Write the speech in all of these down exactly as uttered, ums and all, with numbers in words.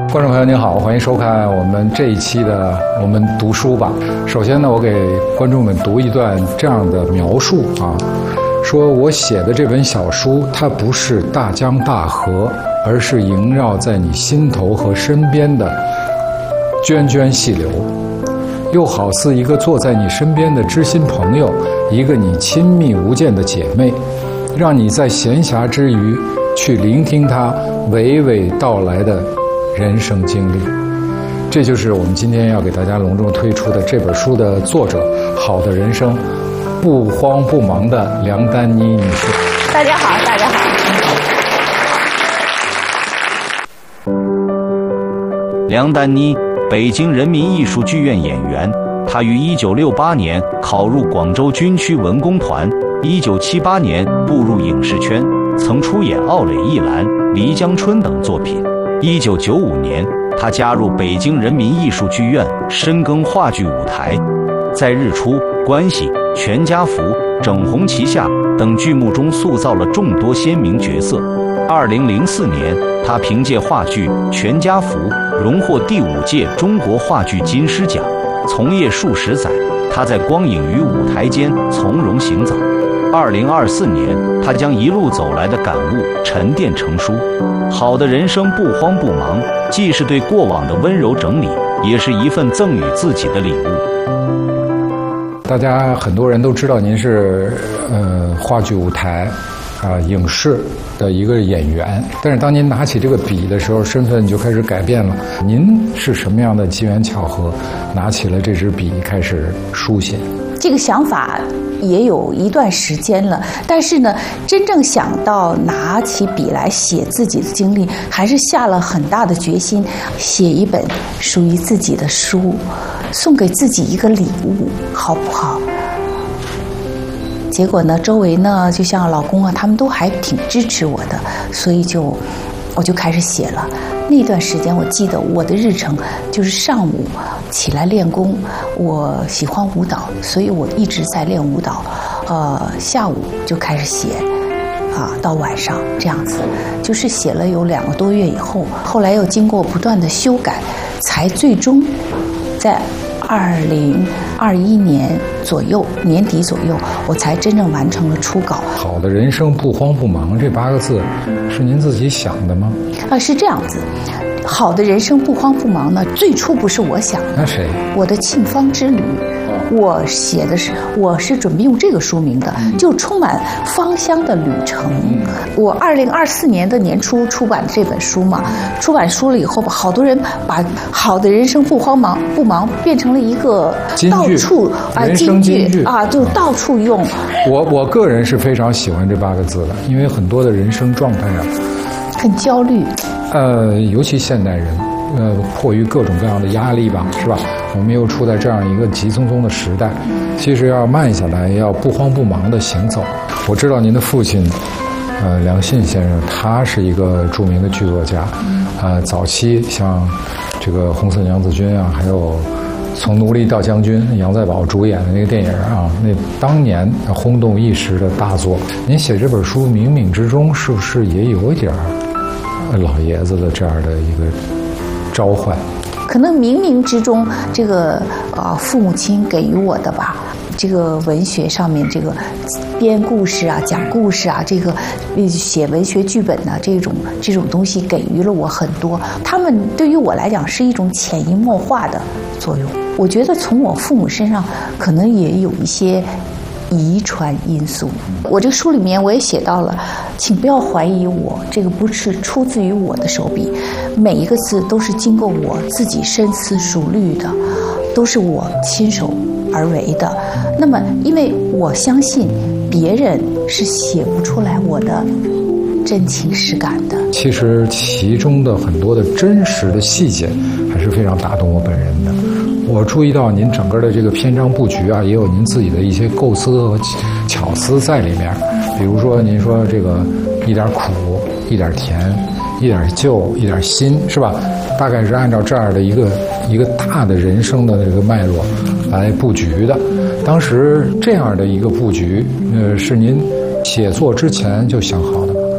观众朋友您好，欢迎收看我们这一期的我们读书吧。首先呢，我给观众们读一段这样的描述啊，说我写的这本小书，它不是大江大河，而是萦绕在你心头和身边的涓涓细流，又好似一个坐在你身边的知心朋友，一个你亲密无间的姐妹，让你在闲暇之余去聆听她娓娓道来的人生经历。这就是我们今天要给大家隆重推出的这本书的作者，好的人生不慌不忙的梁丹妮女士。 大家好，大家好。 梁丹妮，北京人民艺术剧院演员，她于一九六八年考入广州军区文工团，一九七八年步入影视圈，曾出演《奥蕾一兰》《漓江春》等作品。一九九五年，他加入北京人民艺术剧院，深耕话剧舞台，在《日出》《关系》《全家福》《整红旗下》等剧目中塑造了众多鲜明角色。二零零四年，他凭借话剧《全家福》荣获第五届中国话剧金狮奖。从业数十载，他在光影与舞台间从容行走。二零二四年，他将一路走来的感悟沉淀成书。好的人生不慌不忙，既是对过往的温柔整理，也是一份赠予自己的礼物。 大家很多人都知道您是呃话剧舞台啊、呃、影视的一个演员，但是当您拿起这个笔的时候，身份就开始改变了。您是什么样的机缘巧合，拿起了这支笔开始书写？ 这个想法也有一段时间了，但是呢，真正想到拿起笔来写自己的经历，还是下了很大的决心，写一本属于自己的书，送给自己一个礼物，好不好？结果呢，周围呢，就像老公啊，他们都还挺支持我的，所以就我就开始写了。那段时间我记得我的日程就是上午起来练功，我喜欢舞蹈，所以我一直在练舞蹈，呃，下午就开始写，啊，到晚上这样子，就是写了有两个多月以后，后来又经过不断的修改，才最终在二零二一年左右年底左右，我才真正完成了初稿。 好的人生不慌不忙这八个字，是您自己想的吗？ 啊，是这样子。好的人生不慌不忙呢，最初不是我想的。 那谁？ 我的沁芳之旅。我写的是，我是准备用这个书名的，就充满芳香的旅程。我二零二四年的年初出版这本书嘛，出版书了以后吧，好多人把好的人生不慌忙不忙变成了一个到处啊金句啊，就到处用。 我我个人是非常喜欢这八个字的，因为很多的人生状态啊， 很焦虑。 呃，尤其现代人。呃，迫于各种各样的压力吧，是吧？我们又处在这样一个急匆匆的时代，其实要慢下来，要不慌不忙地行走。我知道您的父亲，呃，梁信先生，他是一个著名的剧作家，呃，早期像这个《红色娘子军》啊，还有从奴隶到将军，杨再宝主演的那个电影啊，那当年轰动一时的大作。您写这本书冥冥之中是不是也有一点老爷子的这样的一个召唤？ 可能冥冥之中，这个啊、呃、父母亲给予我的吧，这个文学上面这个编故事啊、讲故事啊，这个写文学剧本啊，这种这种东西给予了我很多。他们对于我来讲是一种潜移默化的作用。我觉得从我父母身上可能也有一些遗传因素。我这个书里面我也写到了，请不要怀疑我，这个不是出自于我的手笔，每一个字都是经过我自己深思熟虑的，都是我亲手而为的。那么因为我相信别人是写不出来我的真情实感的。 其实其中的很多的真实的细节还是非常打动我本人的。我注意到您整个的这个篇章布局啊，也有您自己的一些构思和巧思在里面。比如说您说这个一点苦一点甜一点旧一点新，是吧？大概是按照这样的一个一个大的人生的这个脉络来布局的。当时这样的一个布局呃，是您写作之前就想好的吗？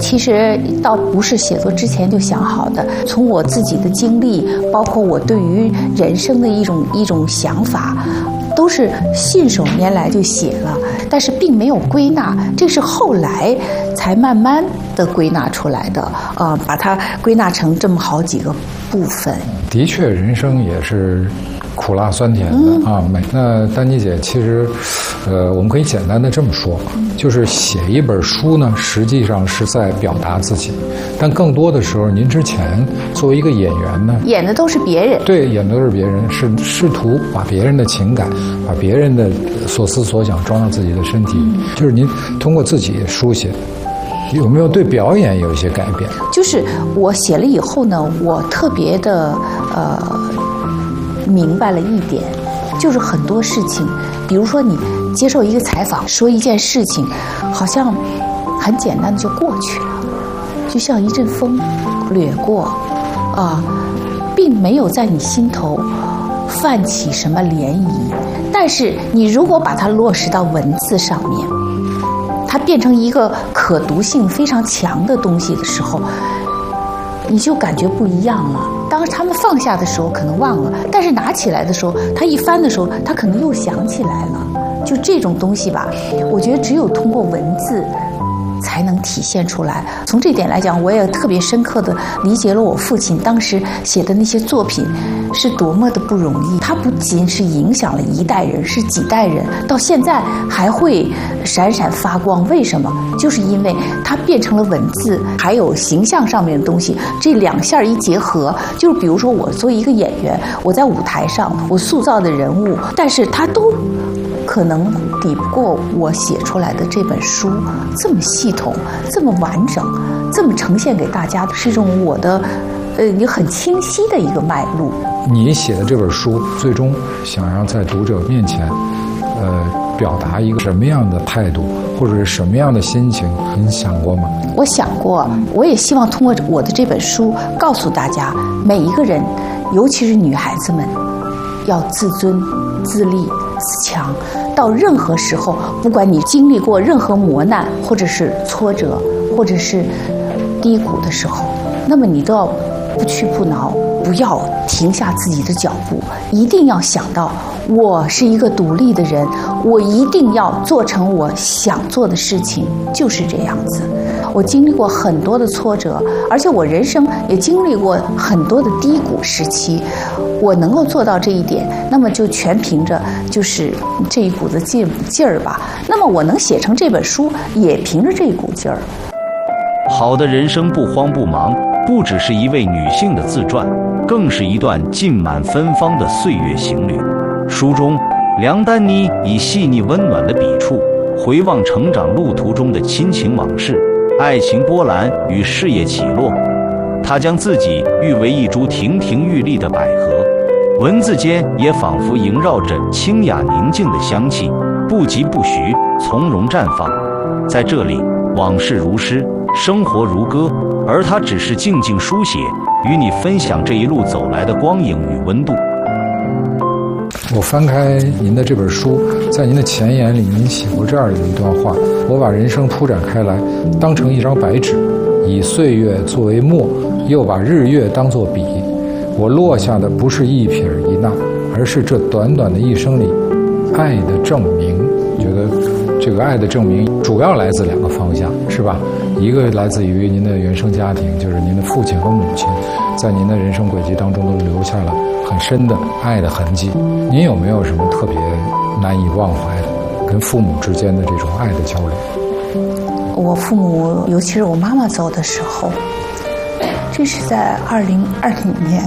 其实倒不是写作之前就想好的，从我自己的经历，包括我对于人生的一种一种想法，都是信手拈来就写了，但是并没有归纳，这是后来才慢慢的归纳出来的，呃，把它归纳成这么好几个部分。 的确，人生也是苦辣酸甜的、嗯、啊。美，那丹妮姐其实，呃，我们可以简单的这么说，就是写一本书呢，实际上是在表达自己，但更多的时候，您之前作为一个演员呢， 演的都是别人， 对，演的都是别人，是试图把别人的情感，把别人的所思所想装到自己的身体，嗯、就是您通过自己书写。有没有对表演有一些改变？ 就是我写了以后呢，我特别的呃明白了一点，就是很多事情，比如说你接受一个采访，说一件事情，好像很简单的就过去了，就像一阵风掠过，啊，并没有在你心头泛起什么涟漪。但是你如果把它落实到文字上面，它变成一个可读性非常强的东西的时候，你就感觉不一样了。当他们放下的时候可能忘了，但是拿起来的时候，他一翻的时候，他可能又想起来了。就这种东西吧，我觉得只有通过文字才能体现出来。从这点来讲，我也特别深刻地理解了我父亲当时写的那些作品是多么的不容易。他不仅是影响了一代人，是几代人，到现在还会闪闪发光。为什么？就是因为它变成了文字，还有形象上面的东西，这两线一结合，就是比如说我作为一个演员，我在舞台上我塑造的人物，但是他都可能抵不过我写出来的这本书这么系统、这么完整、这么呈现给大家，是一种我的呃一个很清晰的一个脉络。 你写的这本书最终想要在读者面前，呃，表达一个什么样的态度，或者是什么样的心情？你想过吗？ 我想过，我也希望通过我的这本书告诉大家，每一个人，尤其是女孩子们，要自尊、自立、自强。到任何时候，不管你经历过任何磨难，或者是挫折，或者是低谷的时候，那么你都要不屈不挠，不要停下自己的脚步，一定要想到我是一个独立的人，我一定要做成我想做的事情，就是这样子。我经历过很多的挫折，而且我人生也经历过很多的低谷时期，我能够做到这一点，那么就全凭着就是这一股子劲劲儿吧。那么我能写成这本书，也凭着这一股劲儿。 好的人生不慌不忙，不只是一位女性的自传，更是一段浸满芬芳的岁月行旅。书中，梁丹妮以细腻温暖的笔触，回望成长路途中的亲情往事、爱情波澜与事业起落。她将自己誉为一株亭亭玉立的百合，文字间也仿佛萦绕着清雅宁静的香气，不疾不徐，从容绽放。在这里，往事如诗，生活如歌，而她只是静静书写，与你分享这一路走来的光影与温度。 我翻开您的这本书，在您的前言里，您写过这样的一段话：我把人生铺展开来，当成一张白纸，以岁月作为墨，又把日月当作笔。我落下的不是一撇一捺，而是这短短的一生里爱的证明。觉得这个爱的证明主要来自两个方向，是吧？一个来自于您的原生家庭，就是您的父亲和母亲，在您的人生轨迹当中都留下了很深的爱的痕迹。您有没有什么特别难以忘怀的跟父母之间的这种爱的交流？ 我父母，尤其是我妈妈走的时候，这是在二零二零年，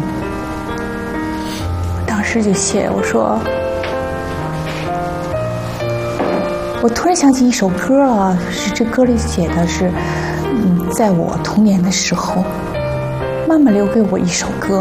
当时就写我说，我突然想起一首歌啊，是这歌里写的是，嗯，在我童年的时候，妈妈留给我一首歌，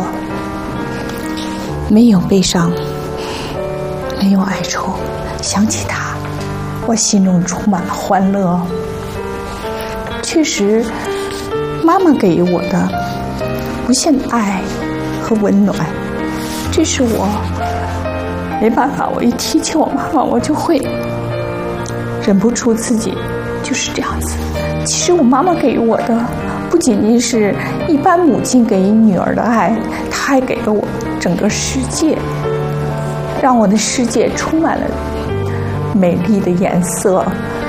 没有悲伤，没有哀愁，想起她，我心中充满了欢乐。确实，妈妈给予我的无限的爱和温暖，这是我没办法，我一提起我妈妈，我就会忍不住自己就是这样子其实我妈妈给予我的，不仅仅是一般母亲给予女儿的爱，她还给了我整个世界，让我的世界充满了美丽的颜色。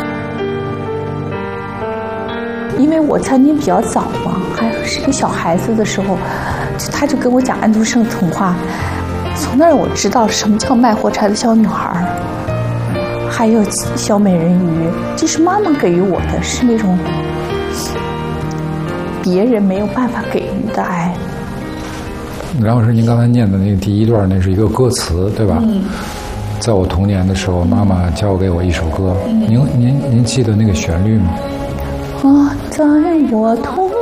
因为我曾经比较早嘛，还是个小孩子的时候，他就跟我讲安徒生童话，从那儿我知道什么叫卖火柴的小女孩，还有小美人鱼，这是妈妈给予我的，是那种别人没有办法给予的爱。 然后是您刚才念的那个第一段，那是一个歌词，对吧？嗯。在我童年的时候，妈妈教给我一首歌，嗯、您您您记得那个旋律吗？ 啊，在我童